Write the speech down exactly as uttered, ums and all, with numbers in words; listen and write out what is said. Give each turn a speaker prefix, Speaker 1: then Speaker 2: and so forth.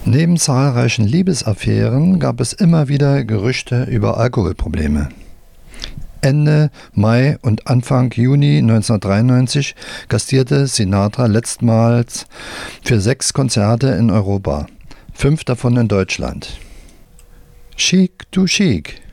Speaker 1: Neben zahlreichen Liebesaffären gab es immer wieder Gerüchte über Alkoholprobleme. Ende Mai und Anfang Juni neunzehnhundertdreiundneunzig gastierte Sinatra letztmals für sechs Konzerte in Europa, fünf davon in Deutschland. Chic to Chic.